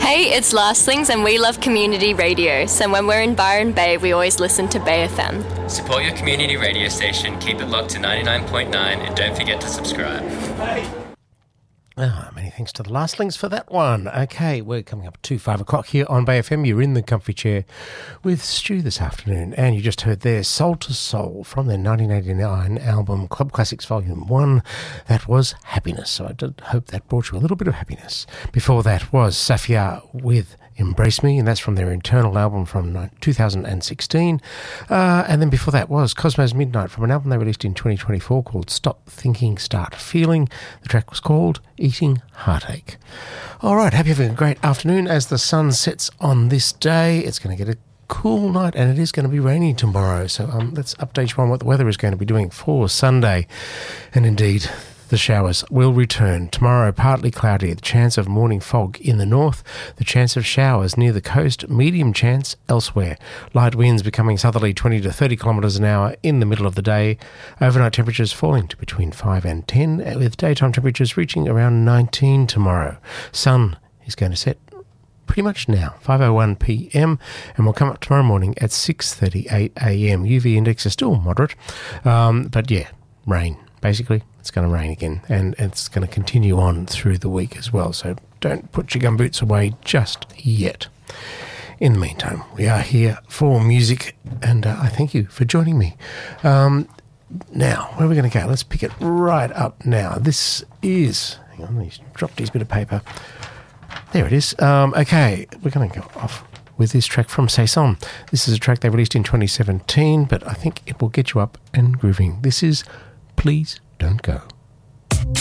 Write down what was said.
Hey, it's Lastlings and we love community radio, so when we're in Byron Bay, we always listen to Bay FM. Support your community radio station, keep it locked to 99.9 and don't forget to subscribe. Many thanks to the Lastlings for that one. Okay, we're coming up to 5 o'clock here on Bay FM. You're in the comfy chair with Stu this afternoon, and you just heard their Soul to Soul from their 1989 album Club Classics Volume 1. That was Happiness, so I did hope that brought you a little bit of happiness. Before that was Safia with Embrace Me, and that's from their Internal album from 2016. And then before that was Cosmo's Midnight from an album they released in 2024 called Stop Thinking, Start Feeling. The track was called Eating Heartache. All right, hope you're having a great afternoon as the sun sets on this day. It's going to get a cool night and it is going to be raining tomorrow. So let's update you on what the weather is going to be doing for Sunday. And indeed, the showers will return. Tomorrow, partly cloudy, the chance of morning fog in the north, the chance of showers near the coast, medium chance elsewhere. Light winds becoming southerly 20 to 30 kilometres an hour in the middle of the day. Overnight temperatures falling to between 5 and 10, with daytime temperatures reaching around 19 tomorrow. Sun is going to set pretty much now, 5:01 p.m, and we'll come up tomorrow morning at 6:38 a.m. UV index is still moderate, but yeah, rain. Basically, it's going to rain again, and it's going to continue on through the week as well, so don't put your gumboots away just yet. In the meantime, we are here for music, and I thank you for joining me. Now, where are we going to go? Let's pick it right up now. This is... Hang on, he's dropped his bit of paper. There it is. Okay, we're going to go off with this track from Saison. This is a track they released in 2017, but I think it will get you up and grooving. This is Please Don't Go.